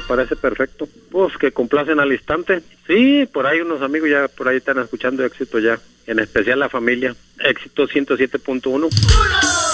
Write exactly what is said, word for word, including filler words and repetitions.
parece perfecto. Pues que complacen al instante. Sí, por ahí unos amigos ya por ahí están escuchando Éxito ya, en especial la familia. Éxito ciento siete punto uno.